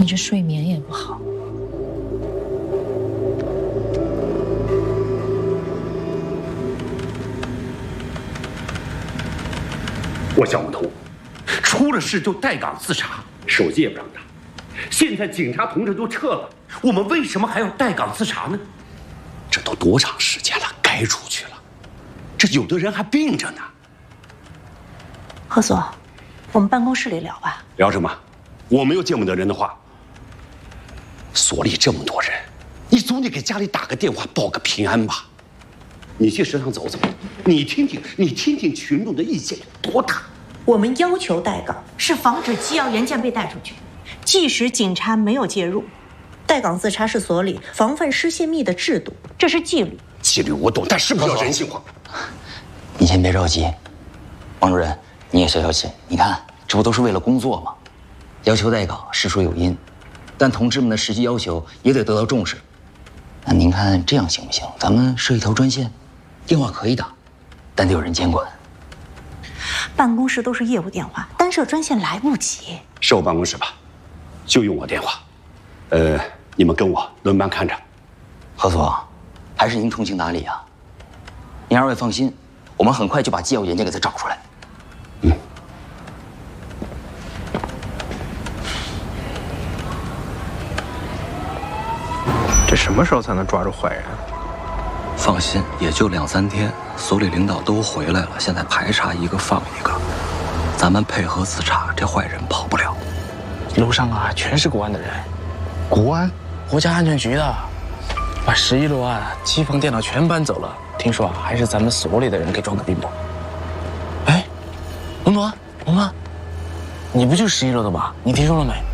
你这睡眠也不好。 我想不通，出了事就带岗自查，手机也不让打。现在警察同志都撤了，我们为什么还要带岗自查呢？这都多长时间了，该出去了。这有的人还病着呢。 何所，我们办公室里聊吧。 聊什么？我没有见不得人的话。所里这么多人，你总得给家里打个电话报个平安吧。你去食堂走走，你听听群众的意见有多大。 我们要求带岗，是防止机要原件被带出去，即使警察没有介入，带岗自查是所里防范失窃密的制度，这是纪律。 纪律我懂，但是不要人性化。 你先别着急，王主任，你也消消气。你看，这不都是为了工作吗？要求带岗是说有因，但同志们的实际要求也得得到重视。那您看这样行不行？咱们设一条专线，电话可以打，但得有人监管。 办公室都是业务电话，单设专线来不及。 是我办公室吧，就用我电话。你们跟我轮班看着。 何所，还是您通情达理啊。您二位放心，我们很快就把机要原件给他找出来。 这什么时候才能抓住坏人？ 放心，也就2、3天，所里领导都回来了，现在排查一个放一个，咱们配合自查，这坏人跑不了。 楼上啊，全是国安的人。国安？国家安全局的，把11楼啊机房电脑全搬走了。听说啊，还是咱们所里的人给装的病魔。哎，龙总，龙总，你不就11楼的吧？你听说了没？